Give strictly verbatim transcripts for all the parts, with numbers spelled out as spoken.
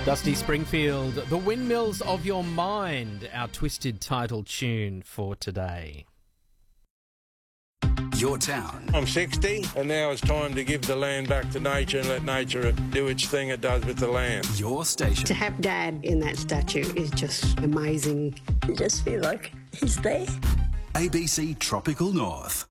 Dusty Springfield, The Windmills of Your Mind, our twisted title tune for today. Your town. I'm sixty, and now it's time to give the land back to nature and let nature do its thing it does with the land. Your station. To have Dad in that statue is just amazing. You just feel like he's there. A B C Tropical North.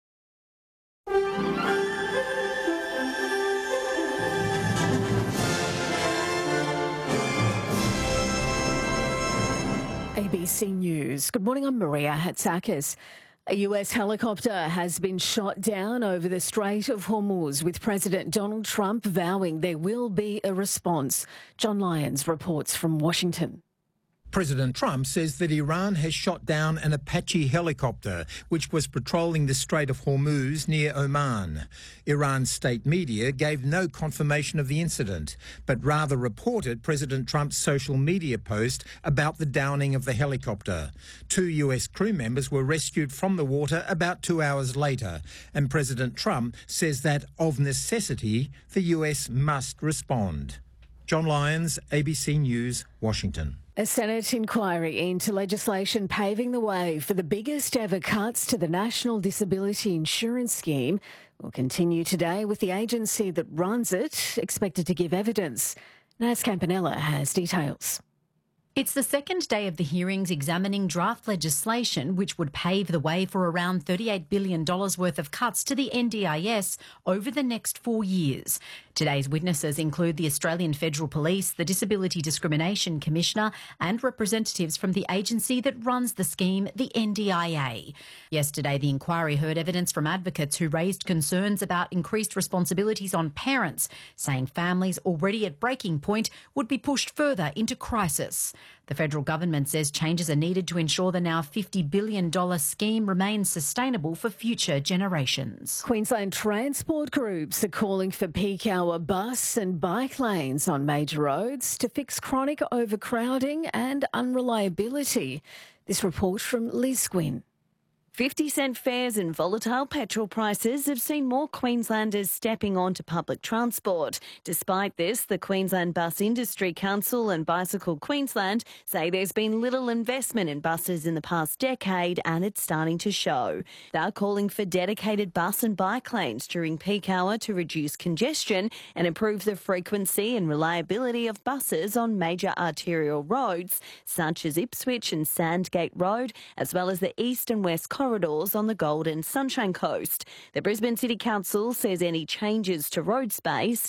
A B C News. Good morning, I'm Maria Hatzakis. A U S helicopter has been shot down over the Strait of Hormuz, with President Donald Trump vowing there will be a response. John Lyons reports from Washington. President Trump says that Iran has shot down an Apache helicopter which was patrolling the Strait of Hormuz near Oman. Iran's state media gave no confirmation of the incident, but rather reported President Trump's social media post about the downing of the helicopter. Two U S crew members were rescued from the water about two hours later, and President Trump says that, of necessity, the U S must respond. John Lyons, A B C News, Washington. A Senate inquiry into legislation paving the way for the biggest ever cuts to the National Disability Insurance Scheme will continue today, with the agency that runs it expected to give evidence. Naz Campanella has details. It's the second day of the hearings examining draft legislation which would pave the way for around thirty-eight billion dollars worth of cuts to the N D I S over the next four years. Today's witnesses include the Australian Federal Police, the Disability Discrimination Commissioner, and representatives from the agency that runs the scheme, the N D I A. Yesterday, the inquiry heard evidence from advocates who raised concerns about increased responsibilities on parents, saying families already at breaking point would be pushed further into crisis. The federal government says changes are needed to ensure the now fifty billion dollars scheme remains sustainable for future generations. Queensland transport groups are calling for peak hour bus and bike lanes on major roads to fix chronic overcrowding and unreliability. This report from Liz Gwynn. fifty cent fares and volatile petrol prices have seen more Queenslanders stepping onto public transport. Despite this, the Queensland Bus Industry Council and Bicycle Queensland say there's been little investment in buses in the past decade, and it's starting to show. They're calling for dedicated bus and bike lanes during peak hour to reduce congestion and improve the frequency and reliability of buses on major arterial roads such as Ipswich and Sandgate Road, as well as the east and west corridors corridors on the Gold and Sunshine Coast. The Brisbane City Council says any changes to road space